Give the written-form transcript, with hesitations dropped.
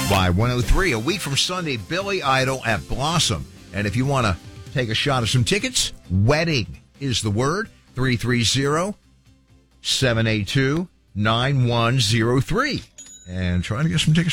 Y103. A week from Sunday, Billy Idol at Blossom. And if you want to take a shot of some tickets, wedding is the word. 330-782-9103. And trying to get some tickets